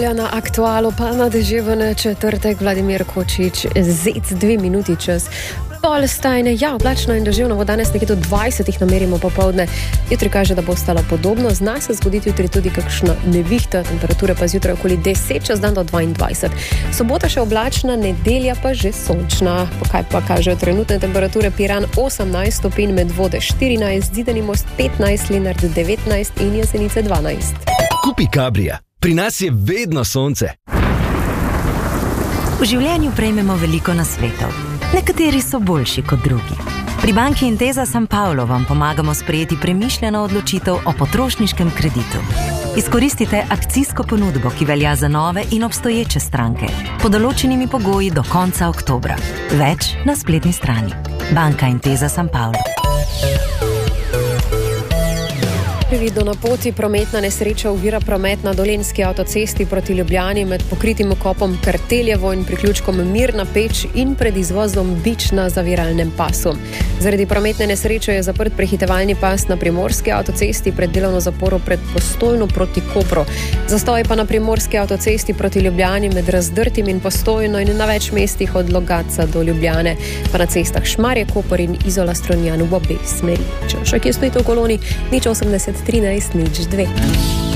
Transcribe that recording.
Na aktualu pa na deževen četrtek Vladimir Kočič, zec 2 minuti čez pol stajne. Ja, oblačno in deževno bo danes nekje do 20 namerimo popoldne. Jutri kaže, da bo ostalo podobno. Zna se zgoditi jutri tudi kakšna nevihta, temperature pa zjutraj okoli 10, čez dan do 22. Sobota še oblačna, nedelja pa že sončna. Kaj pa kažejo trenutne temperature? Piran 18 stopinj, Medvode 14, Zidani Most 15, Lenart 19 in Jesenice 12. Kupi Kabrija. Pri nas je vedno sonce. V življenju prejmemo veliko nasvetov. Nekateri so boljši kot drugi. Pri banki Intesa San Paolo vam pomagamo sprejeti premišljeno odločitev o potrošniškem kreditu. Izkoristite akcijsko ponudbo, ki velja za nove in obstoječe stranke, pod določenimi pogoji do konca oktobra. Več na spletni strani. Banka Intesa San Paolo. Previdno na poti, prometna nesreča ovira promet na Dolenjski avtocesti proti Ljubljani med pokritim okopom Karteljevo in priključkom Mirna Peč in pred izvozom Bič na zaviralnem pasu. Zaradi prometne nesreče je zaprt prehitevalni pas na Primorski avtocesti pred delovno zaporo pred Postojno proti Kopru. Zastoj pa na Primorski avtocesti proti Ljubljani med Razdrtim in Postojno in na več mestih od Logatca do Ljubljane, pa na cestah Šmarje, Koper in Izola Strunjan v obe smeri. Če še kje stojite v koloni, 080 13 02.